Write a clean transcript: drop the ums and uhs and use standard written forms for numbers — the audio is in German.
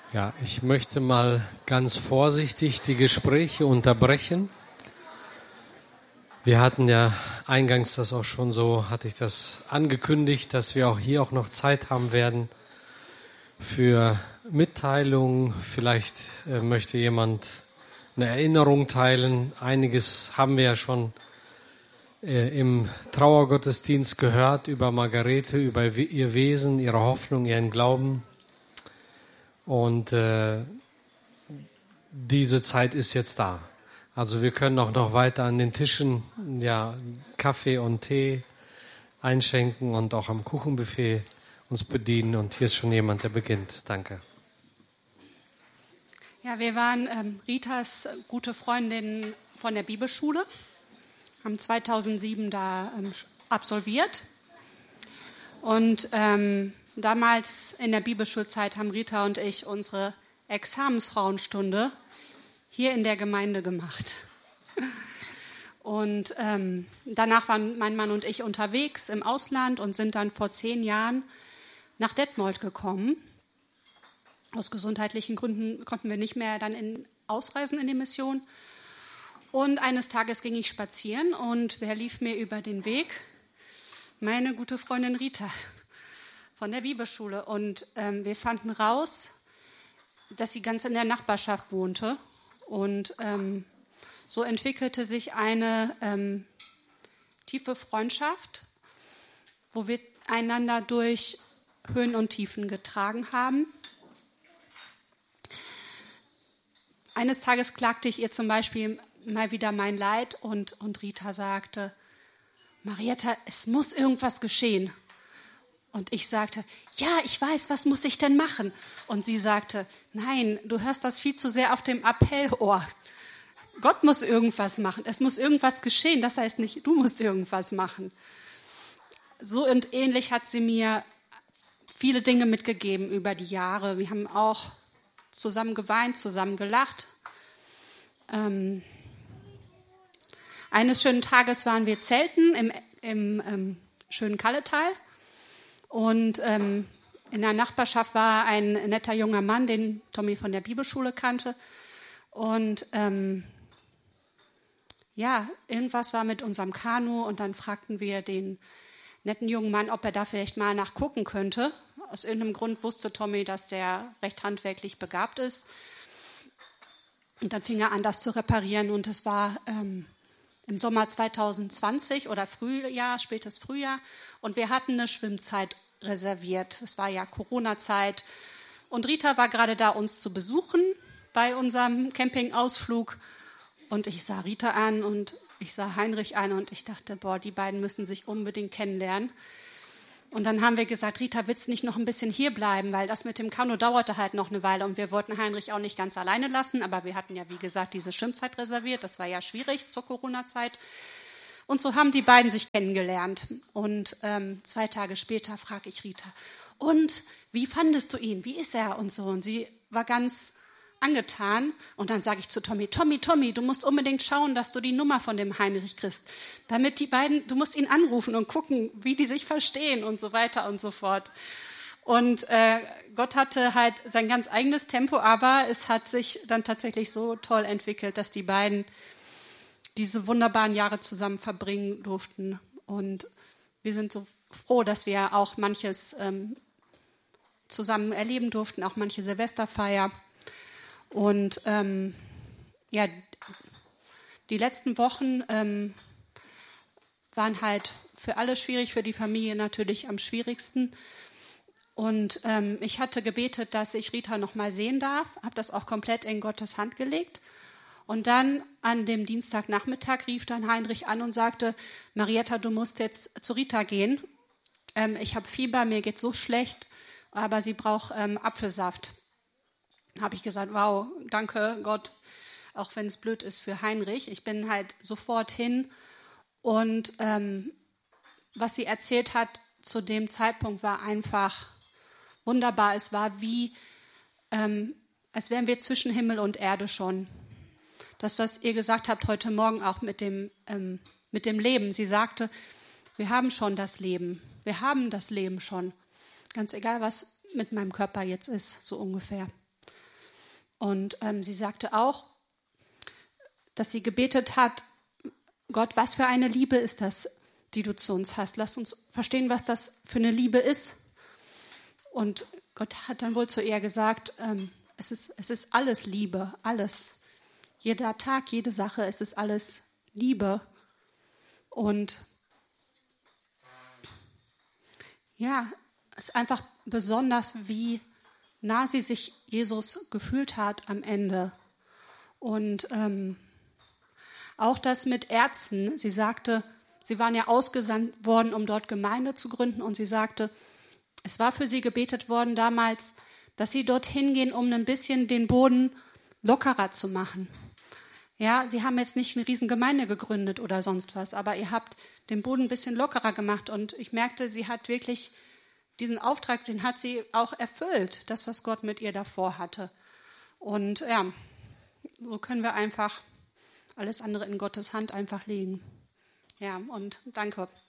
Ja, ich möchte mal ganz vorsichtig die Gespräche unterbrechen. Wir hatten ja eingangs das auch schon so, hatte ich das angekündigt, dass wir auch hier auch noch Zeit haben werden für Mitteilungen. Vielleicht möchte jemand eine Erinnerung teilen. Einiges haben wir ja schon im Trauergottesdienst gehört über Margarete, über ihr Wesen, ihre Hoffnung, ihren Glauben. Und diese Zeit ist jetzt da. Also wir können auch noch weiter an den Tischen Kaffee und Tee einschenken und auch am Kuchenbuffet uns bedienen. Und hier ist schon jemand, der beginnt. Danke. Ja, wir waren Ritas gute Freundin von der Bibelschule, haben 2007 da absolviert. Und damals in der Bibelschulzeit haben Rita und ich unsere Examensfrauenstunde hier in der Gemeinde gemacht. Und danach waren mein Mann und ich unterwegs im Ausland und sind dann vor 10 Jahren nach Detmold gekommen. Aus gesundheitlichen Gründen konnten wir nicht mehr dann ausreisen in die Mission. Und eines Tages ging ich spazieren und wer lief mir über den Weg? Meine gute Freundin Rita von der Bibelschule. Und wir fanden raus, dass sie ganz in der Nachbarschaft wohnte. Und so entwickelte sich eine tiefe Freundschaft, wo wir einander durch Höhen und Tiefen getragen haben. Eines Tages klagte ich ihr zum Beispiel mal wieder mein Leid und Rita sagte, Marietta, es muss irgendwas geschehen. Und ich sagte, ja, ich weiß, was muss ich denn machen? Und sie sagte, nein, du hörst das viel zu sehr auf dem Appellohr. Gott muss irgendwas machen, es muss irgendwas geschehen, das heißt nicht, du musst irgendwas machen. So und ähnlich hat sie mir viele Dinge mitgegeben über die Jahre. Wir haben auch zusammen geweint, zusammen gelacht. Eines schönen Tages waren wir zelten im schönen Kalletal. Und in der Nachbarschaft war ein netter junger Mann, den Tommy von der Bibelschule kannte. Und irgendwas war mit unserem Kanu. Und dann fragten wir den netten jungen Mann, ob er da vielleicht mal nachgucken könnte. Aus irgendeinem Grund wusste Tommy, dass der recht handwerklich begabt ist. Und dann fing er an, das zu reparieren. Und es war im Sommer 2020 oder spätes Frühjahr. Und wir hatten eine Schwimmzeit reserviert. Es war ja Corona-Zeit. Und Rita war gerade da, uns zu besuchen bei unserem Campingausflug. Und ich sah Rita an und ich sah Heinrich an und ich dachte, die beiden müssen sich unbedingt kennenlernen. Und dann haben wir gesagt, Rita, willst du nicht noch ein bisschen hier bleiben? Weil das mit dem Kanu dauerte halt noch eine Weile und wir wollten Heinrich auch nicht ganz alleine lassen. Aber wir hatten ja, wie gesagt, diese Schwimmzeit reserviert. Das war ja schwierig zur Corona-Zeit. Und so haben die beiden sich kennengelernt. Und 2 Tage später frage ich Rita, und wie fandest du ihn? Wie ist er? Und so. Und sie war ganz angetan. Und dann sage ich zu Tommy, du musst unbedingt schauen, dass du die Nummer von dem Heinrich kriegst. Damit die beiden, du musst ihn anrufen und gucken, wie die sich verstehen und so weiter und so fort. Und Gott hatte halt sein ganz eigenes Tempo, aber es hat sich dann tatsächlich so toll entwickelt, dass die beiden diese wunderbaren Jahre zusammen verbringen durften. Und wir sind so froh, dass wir auch manches zusammen erleben durften, auch manche Silvesterfeier. Und die letzten Wochen waren halt für alle schwierig, für die Familie natürlich am schwierigsten. Und ich hatte gebetet, dass ich Rita noch mal sehen darf, habe das auch komplett in Gottes Hand gelegt. Und dann an dem Dienstagnachmittag rief dann Heinrich an und sagte, Marietta, du musst jetzt zu Rita gehen. Ich habe Fieber, mir geht so schlecht, aber sie braucht Apfelsaft. Habe ich gesagt, wow, danke Gott, auch wenn es blöd ist für Heinrich. Ich bin halt sofort hin und was sie erzählt hat zu dem Zeitpunkt war einfach wunderbar. Es war wie, als wären wir zwischen Himmel und Erde schon. Das, was ihr gesagt habt heute Morgen auch mit dem Leben. Sie sagte, wir haben schon das Leben. Wir haben das Leben schon. Ganz egal, was mit meinem Körper jetzt ist, so ungefähr. Und sie sagte auch, dass sie gebetet hat, Gott, was für eine Liebe ist das, die du zu uns hast? Lass uns verstehen, was das für eine Liebe ist. Und Gott hat dann wohl zu ihr gesagt, es ist alles Liebe, alles. Jeder Tag, jede Sache, es ist alles Liebe. Und ja, es ist einfach besonders, wie nah sie sich Jesus gefühlt hat am Ende. Und auch das mit Ärzten. Sie sagte, sie waren ja ausgesandt worden, um dort Gemeinde zu gründen. Und sie sagte, es war für sie gebetet worden damals, dass sie dorthin gehen, um ein bisschen den Boden lockerer zu machen. Ja, sie haben jetzt nicht eine riesen Gemeinde gegründet oder sonst was, aber ihr habt den Boden ein bisschen lockerer gemacht. Und ich merkte, sie hat wirklich diesen Auftrag, den hat sie auch erfüllt, das, was Gott mit ihr davor hatte. Und ja, so können wir einfach alles andere in Gottes Hand einfach legen. Ja, und danke.